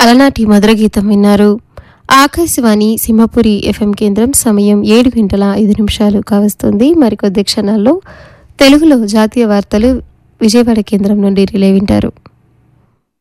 అలనాటి మధుర గీతం విన్నారు. ఆకాశవాణి సింహపురి ఎఫ్ఎం కేంద్రం సమయం 7:05 కావస్తుంది. మరికొద్ది క్షణాల్లో తెలుగులో జాతీయ వార్తలు విజయవాడ కేంద్రం నుండి రిలే వింటారు.